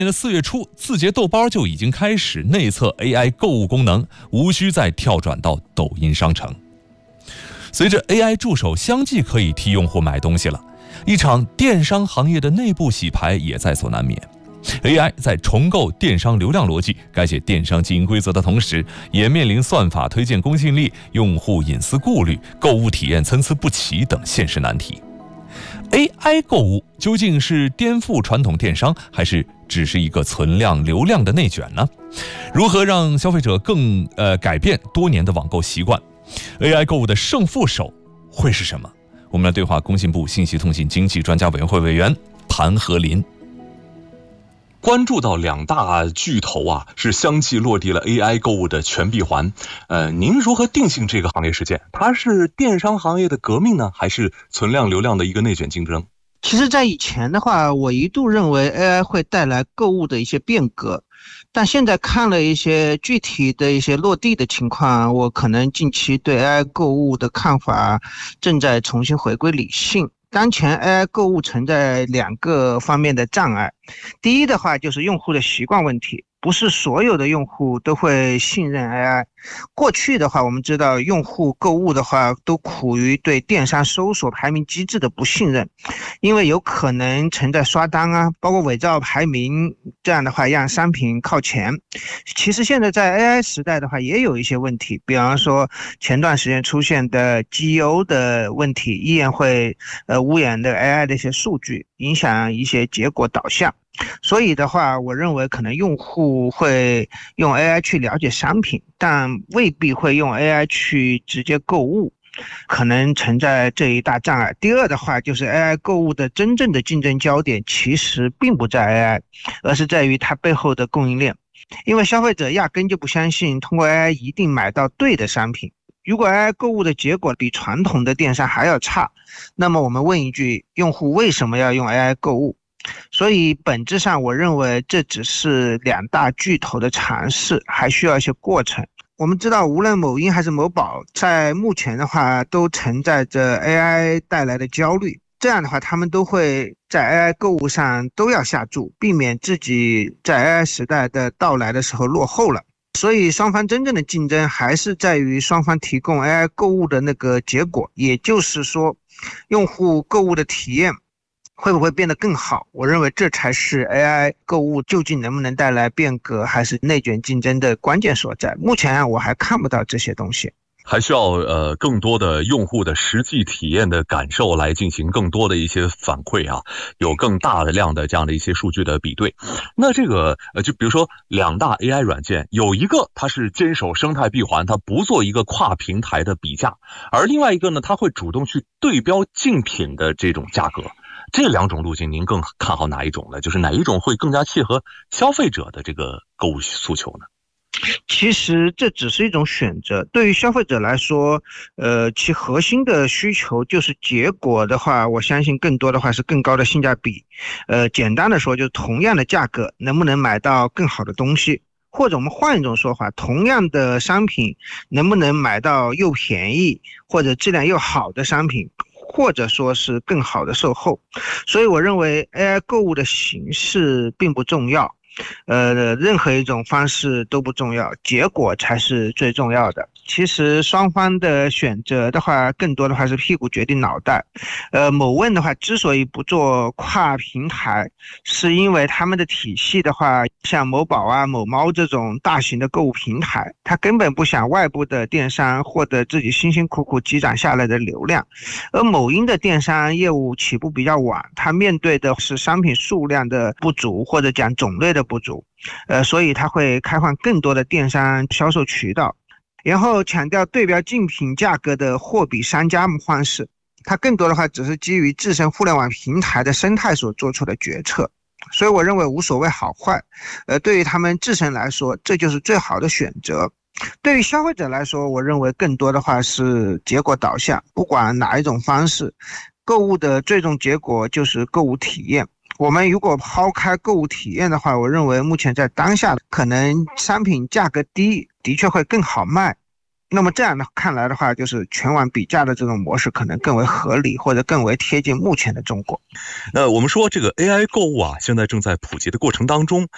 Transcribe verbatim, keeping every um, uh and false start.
年的四月初，字节豆包就已经开始内测 A I 购物功能，无需再跳转到抖音商城。随着 A I 助手相继可以替用户买东西了，一场电商行业的内部洗牌也在所难免。A I 在重构电商流量逻辑、改写电商经营规则的同时，也面临算法推荐公信力、用户隐私顾虑、购物体验参差不齐等现实难题。A I 购物究竟是颠覆传统电商，还是只是一个存量流量的内卷呢？如何让消费者更呃改变多年的网购习惯？ A I 购物的胜负手会是什么？我们来对话工信部信息通信经济专家委员会委员谭和林。 关注到两大巨头啊，是相继落地了 A I 购物的全闭环。呃，您如何定性这个行业事件？它是电商行业的革命呢，还是存量流量的一个内卷竞争？ 其实在以前的话，我一度认为 A I 会带来购物的一些变革，但现在看了一些具体的一些落地的情况，我可能近期对 A I 购物的看法正在重新回归理性。当前 A I 购物存在两个方面的障碍，第一的话就是用户的习惯问题，不是所有的用户都会信任 A I。 过去的话，我们知道用户购物的话都苦于对电商搜索排名机制的不信任，因为有可能存在刷单啊，包括伪造排名，这样的话让商品靠前。其实现在在 A I 时代的话也有一些问题，比方说前段时间出现的 G E O 的问题，依然会呃污染的 A I 的一些数据，影响一些结果导向。所以的话，我认为可能用户会用 A I 去了解商品，但未必会用 A I 去直接购物，可能存在这一大障碍。第二的话，就是 A I 购物的真正的竞争焦点其实并不在 A I， 而是在于它背后的供应链。因为消费者压根就不相信通过 A I 一定买到对的商品。如果 A I 购物的结果比传统的电商还要差，那么我们问一句，用户为什么要用 A I 购物？所以本质上我认为这只是两大巨头的尝试，还需要一些过程。我们知道无论某音还是某宝，在目前的话都承载着 A I 带来的焦虑，这样的话他们都会在 A I 购物上都要下注，避免自己在 A I 时代的到来的时候落后了。所以双方真正的竞争还是在于双方提供 A I 购物的那个结果，也就是说用户购物的体验会不会变得更好？我认为这才是 A I 购物究竟能不能带来变革还是内卷竞争的关键所在。目前我还看不到这些东西， 还需要呃更多的用户的实际体验的感受来进行更多的一些反馈啊，有更大的量的这样的一些数据的比对。那这个呃就比如说两大 A I 软件，有一个它是坚守生态闭环，它不做一个跨平台的比价，而另外一个呢，它会主动去对标竞品的这种价格。这两种路径您更看好哪一种呢？就是哪一种会更加契合消费者的这个购物诉求呢？ 其实这只是一种选择，对于消费者来说，呃，其核心的需求就是结果的话，我相信更多的话是更高的性价比。呃，简单的说，就是同样的价格能不能买到更好的东西，或者我们换一种说法，同样的商品能不能买到又便宜或者质量又好的商品，或者说是更好的售后。所以我认为 A I 购物的形式并不重要，呃，任何一种方式都不重要，结果才是最重要的。其实双方的选择的话，更多的话是屁股决定脑袋。呃，某问的话之所以不做跨平台，是因为他们的体系的话，像某宝啊、某猫这种大型的购物平台，它根本不想外部的电商获得自己辛辛苦苦积攒下来的流量。而某音的电商业务起步比较晚，它面对的是商品数量的不足，或者讲种类的不足，呃，所以它会开放更多的电商销售渠道。然后强调对标竞品价格的货比三家方式，它更多的话只是基于自身互联网平台的生态所做出的决策，所以我认为无所谓好坏，呃，对于他们自身来说，这就是最好的选择。对于消费者来说，我认为更多的话是结果导向，不管哪一种方式，购物的最终结果就是购物体验。我们如果抛开购物体验的话，我认为目前在当下可能商品价格低的确会更好卖，那么这样的看来的话，就是全网比价的这种模式可能更为合理，或者更为贴近目前的中国。 那我们说这个 A I 购物啊，现在正在普及的过程当中，